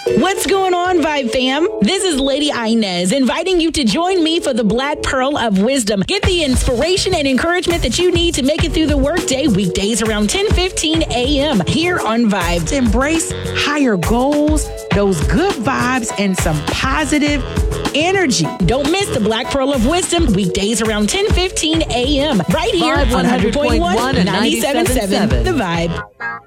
What's going on, Vibe fam? This is Lady Inez inviting you to join me for the Black Pearl of Wisdom. Get the inspiration and encouragement that you need to make it through the workday weekdays around 10:15 a.m. here on Vibe. To embrace higher goals, those good vibes, and some positive energy. Don't miss the Black Pearl of Wisdom weekdays around 10:15 a.m. right here Vibe on 100.1 100.1 and 97.7 97.7. The Vibe.